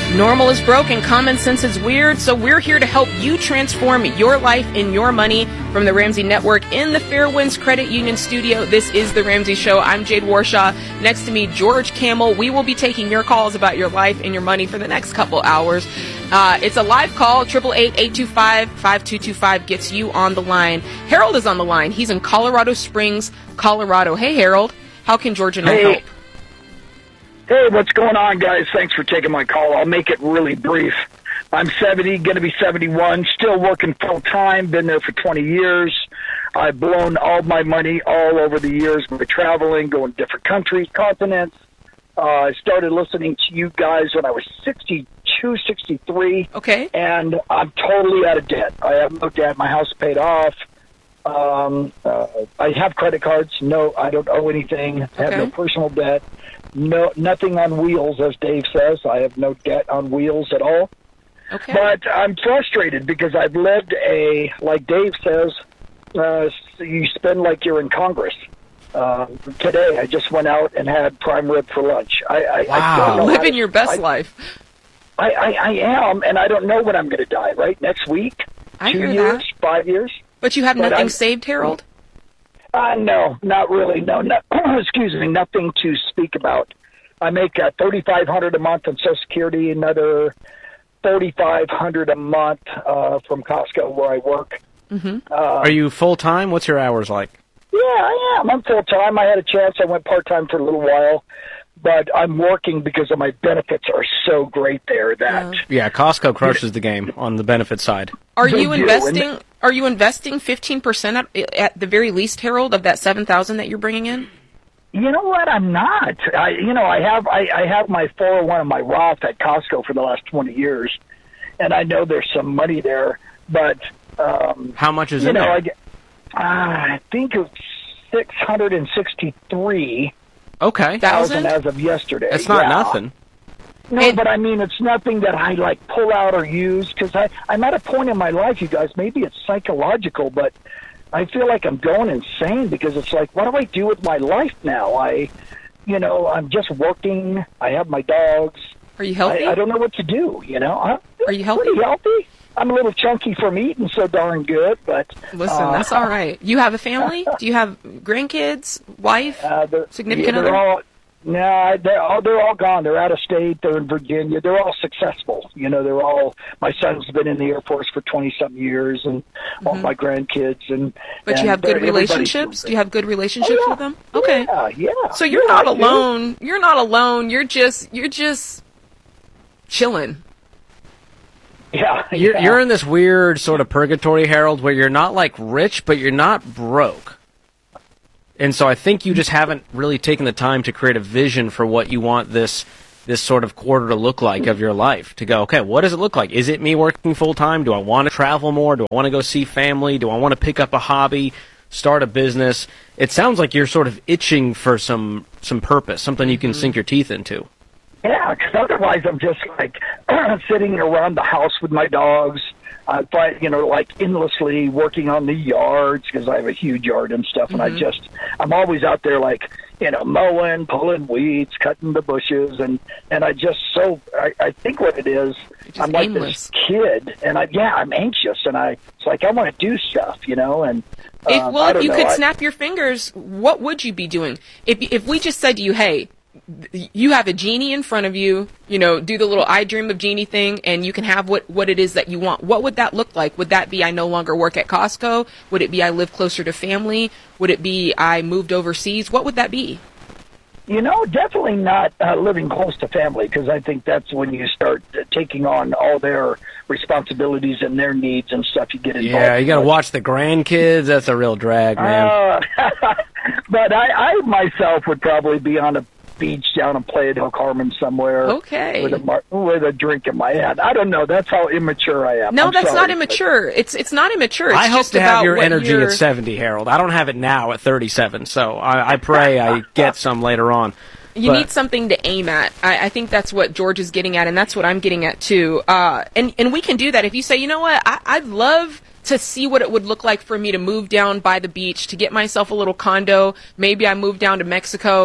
Normal is broken, common sense is weird, so we're here to help you transform your life and your money from the Ramsey Network in the Fairwinds Credit Union studio. This is The Ramsey Show. I'm Jade Warshaw. Next to me, George Kamel. We will be taking your calls about your life and your money for the next couple hours. It's a live call. 888-825-5225 gets you on the line. Harold is on the line. He's in Colorado Springs, Colorado. Hey, Harold. How can George and I help? Hey, what's going on, guys? Thanks for taking my call. I'll make it really brief. I'm 70, going to be 71, still working full-time, been there for 20 years. I've blown all my money all over the years by traveling, going to different countries, continents. I started listening to you guys when I was 62, 63. Okay. And I'm totally out of debt. I have no debt. My house is paid off. I have credit cards. No, I don't owe anything. I have no personal debt. No, nothing on wheels, as Dave says. I have no debt on wheels at all. Okay. But I'm frustrated because I've lived like Dave says, you spend like you're in Congress. Today, I just went out and had prime rib for lunch. Wow. Living your best life. I am, and I don't know when I'm going to die, right? Next week? I 2 hear years? that. 5 years? But you have nothing saved, Harold? No, not really. No, excuse me, nothing to speak about. I make $3,500 a month on Social Security, another $3,500 a month from Costco where I work. Mm-hmm. Are you full-time? What's your hours like? Yeah, I am. I'm full-time. I had a chance. I went part-time for a little while. But I'm working because of my benefits are so great there that... Yeah, Costco crushes the game on the benefit side. Are you investing 15% at the very least, Harold, of that $7,000 that you're bringing in? You know what? I'm not. I have my 401 and my Roth at Costco for the last 20 years, and I know there's some money there, but... how much is in there? I think it's 663. Okay. $1,000 as of yesterday. That's not nothing. No, but I mean, it's nothing that I like pull out or use because I'm at a point in my life, you guys. Maybe it's psychological, but I feel like I'm going insane because it's like, what do I do with my life now? I'm just working. I have my dogs. Are you healthy? I don't know what to do. Are you healthy? Pretty healthy. I'm a little chunky from eating so darn good, but... Listen, that's all right. You have a family? Do you have grandkids, wife, significant other? They're all gone. They're out of state. They're in Virginia. They're all successful. My son's been in the Air Force for 20-something years, and all my grandkids. But you have good relationships? Do you have good relationships with them? Okay. Yeah. So you're not alone. You're not alone. You're just chilling. Yeah, You're in this weird sort of purgatory, Harold, where you're not like rich, but you're not broke. And so I think you just haven't really taken the time to create a vision for what you want this sort of quarter to look like of your life. To go, okay, what does it look like? Is it me working full time? Do I want to travel more? Do I want to go see family? Do I want to pick up a hobby, start a business? It sounds like you're sort of itching for some purpose, something you can sink your teeth into. Yeah, because otherwise I'm just like sitting around the house with my dogs, endlessly working on the yards because I have a huge yard and stuff, and I'm always out there mowing, pulling weeds, cutting the bushes, and I I think what it is, I'm like aimless. this kid, and I'm anxious, and it's like I want to do stuff, and if you could snap your fingers, what would you be doing? If we just said to you, hey, you have a genie in front of you, do the little I dream of genie thing, and you can have what it is that you want. What would that look like? Would that be I no longer work at Costco? Would it be I live closer to family? Would it be I moved overseas? What would that be? Definitely not living close to family, because I think that's when you start taking on all their responsibilities and their needs and stuff. You get involved. Yeah, you got to watch the grandkids. That's a real drag, man. But I myself would probably be on a beach down in Playa del Carmen somewhere. Okay. With a drink in my hand. I don't know. That's how immature I am. No, that's not immature. It's not immature. It's I hope just to have about your energy at 70, Harold. I don't have it now at 37, so I pray I get some later on. You need something to aim at. I think that's what George is getting at, and that's what I'm getting at too. And we can do that if you say, you know what, I'd love to see what it would look like for me to move down by the beach, to get myself a little condo. Maybe I move down to Mexico.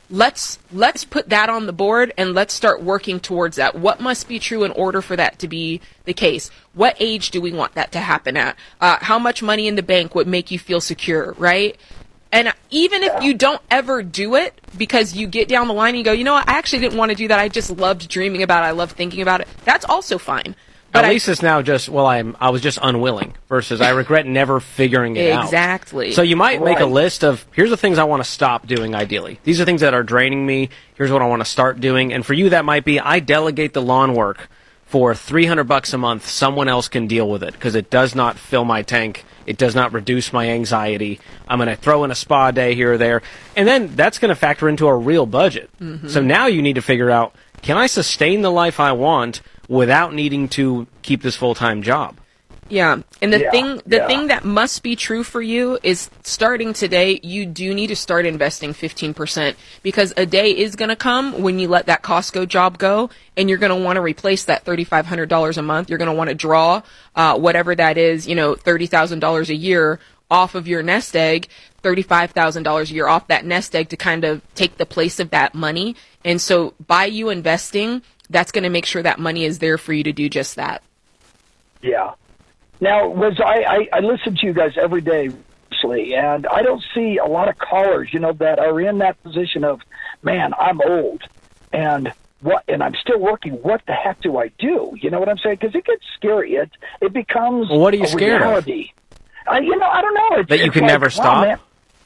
let's put that on the board and let's start working towards that. What must be true in order for that to be the case? What age do we want that to happen at? How much money in the bank would make you feel secure, right? And even if you don't ever do it because you get down the line and you go, you know what, I actually didn't want to do that. I just loved dreaming about it. I loved thinking about it. That's also fine. But at least it's now just, I was just unwilling versus I regret never figuring it out. Exactly. So you might make a list of, here's the things I want to stop doing ideally. These are things that are draining me. Here's what I want to start doing. And for you, that might be, I delegate the lawn work for $300 a month. Someone else can deal with it because it does not fill my tank. It does not reduce my anxiety. I'm going to throw in a spa day here or there. And then that's going to factor into a real budget. Mm-hmm. So now you need to figure out, can I sustain the life I want without needing to keep this full-time job? Yeah. And the thing that must be true for you is starting today, you do need to start investing 15% because a day is going to come when you let that Costco job go and you're going to want to replace that $3,500 a month. You're going to want to draw whatever that is, $30,000 a year off of your nest egg, $35,000 a year off that nest egg to kind of take the place of that money. And so by you investing, that's going to make sure that money is there for you to do just that. Yeah. Now, I listen to you guys every day, and I don't see a lot of callers, that are in that position of, man, I'm old, and I'm still working. What the heck do I do? You know what I'm saying? Because it gets scary. It becomes what are you scared reality. I don't know. That you can never stop? Man.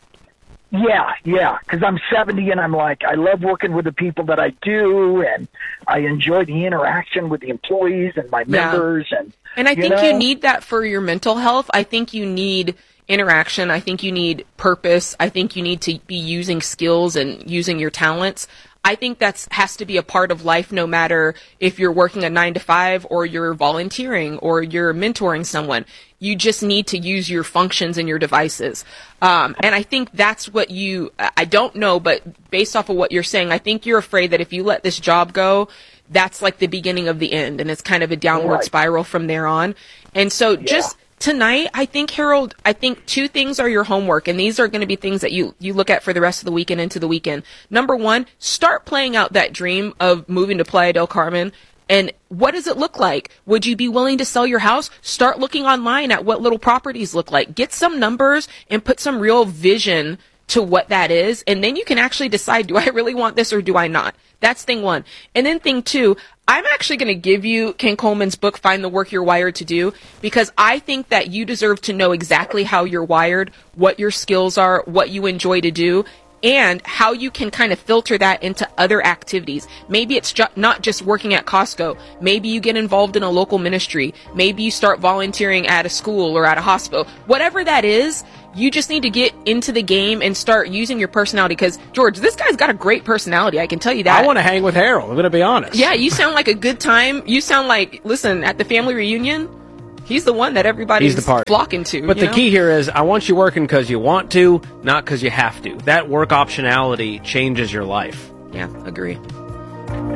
Yeah, because I'm 70 and I'm like, I love working with the people that I do, and I enjoy the interaction with the employees and my members. And I think you need that for your mental health. I think you need interaction. I think you need purpose. I think you need to be using skills and using your talents. I think that has to be a part of life, no matter if you're working a 9-to-5 or you're volunteering or you're mentoring someone. You just need to use your functions and your devices. And I think that's what I don't know, but based off of what you're saying, I think you're afraid that if you let this job go, that's like the beginning of the end. And it's kind of a downward spiral from there on. And so just tonight, I think, Harold, two things are your homework, and these are going to be things that you look at for the rest of the week and into the weekend. Number one, start playing out that dream of moving to Playa del Carmen. And what does it look like? Would you be willing to sell your house? Start looking online at what little properties look like. Get some numbers and put some real vision to what that is. And then you can actually decide, do I really want this or do I not? That's thing one. And then thing two, I'm actually going to give you Ken Coleman's book, Find the Work You're Wired to Do, because I think that you deserve to know exactly how you're wired, what your skills are, what you enjoy to do, and how you can kind of filter that into other activities. Maybe it's not just working at Costco. Maybe you get involved in a local ministry. Maybe you start volunteering at a school or at a hospital. Whatever that is, you just need to get into the game and start using your personality. Because, George, this guy's got a great personality. I can tell you that. I want to hang with Harold. I'm going to be honest. Yeah, you sound like a good time. You sound like, listen, at the family reunion, he's the one that everybody's flocking to. But the key here is, I want you working because you want to, not because you have to. That work optionality changes your life. Yeah, agree.